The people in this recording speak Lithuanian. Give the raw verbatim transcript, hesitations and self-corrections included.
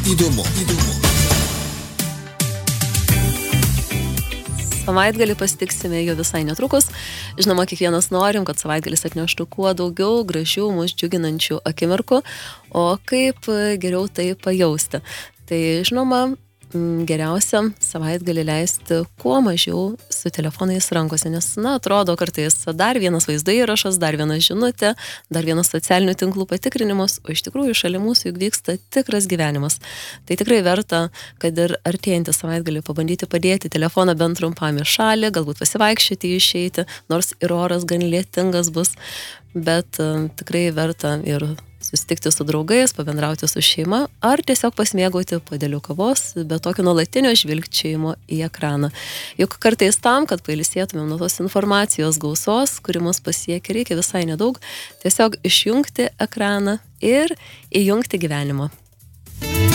Įdomu, įdomu. Savaitgalį pasitiksime jau visai netrukus. Žinoma, kiekvienas norim, kad savaitgalis atneštų kuo daugiau gražių, mus džiuginančių akimirkų, o kaip geriau tai pajausti. Tai žinoma, geriausia savaitgalį leisti kuo mažiau su telefonais rankose, nes, na, atrodo kartais dar vienas vaizdo įrašas, dar viena žinutė, dar vienas socialinių tinklų patikrinimas, o iš tikrųjų šalia mūsų juk vyksta tikras gyvenimas. Tai tikrai verta, kad ir artėjantį savaitgalį pabandyti padėti telefoną bent trumpam į šalį, galbūt pasivaikščioti, išeiti, nors ir oras gan lietingas bus, bet uh, tikrai verta ir susitikti su draugais, pabendrauti su šeima, ar tiesiog pasimėgauti puodeliu kavos, be tokio nuolatinio žvilgčiojimo į ekraną. Juk kartais tam, kad pailsėtumėm nuo tos informacijos gausos, kuri mus pasiekia, reikia visai nedaug, tiesiog išjungti ekraną ir įjungti gyvenimą.